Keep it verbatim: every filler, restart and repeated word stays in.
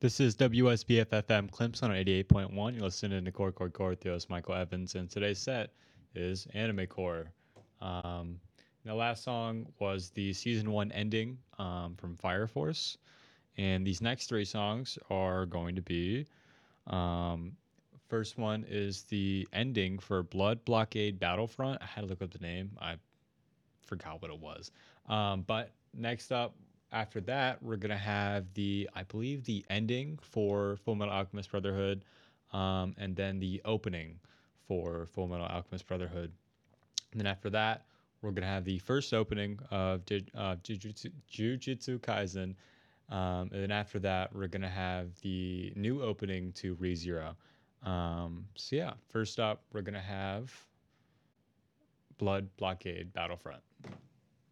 This is W S B F F M Clemson on eighty-eight point one. You're listening to Core Core Core Theos Michael Evans, and today's set is Anime Core. Um, the last song was the season one ending um, from Fire Force, and these next three songs are going to be. Um, first one is the ending for Blood Blockade Battlefront. I had to look up the name. I forgot what it was. Um, but next up, after that, we're gonna have the, I believe, the ending for Full Metal Alchemist Brotherhood, um, and then the opening for Full Metal Alchemist Brotherhood. And then after that, we're gonna have the first opening of Ju- uh, Jujutsu, Jujutsu Kaisen, um, and then after that, we're gonna have the new opening to ReZero. Um, so yeah, first up, we're gonna have Blood Blockade Battlefront.